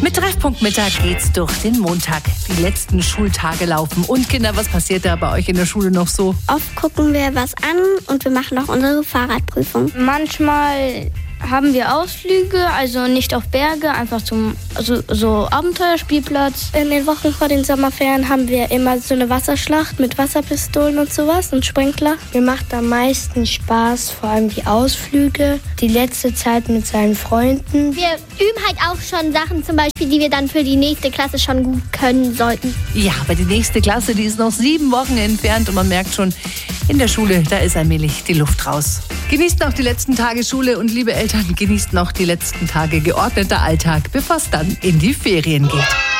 Mit Treffpunkt Mittag geht's durch den Montag. Die letzten Schultage laufen. Und Kinder, was passiert da bei euch in der Schule noch so? Oft gucken wir was an und wir machen auch unsere Fahrradprüfung. Manchmal haben wir Ausflüge, also nicht auf Berge, einfach zum so Abenteuerspielplatz. In den Wochen vor den Sommerferien haben wir immer so eine Wasserschlacht mit Wasserpistolen und sowas und Sprinkler. Mir macht am meisten Spaß, vor allem die Ausflüge, die letzte Zeit mit seinen Freunden. Wir üben halt auch schon Sachen, zum Beispiel, die wir dann für die nächste Klasse schon gut können sollten. Ja, aber die nächste Klasse, die ist noch 7 Wochen entfernt und man merkt schon, in der Schule, da ist allmählich die Luft raus. Genießt noch die letzten Tage Schule und liebe Eltern, genießt noch die letzten Tage geordneter Alltag, bevor es dann in die Ferien geht.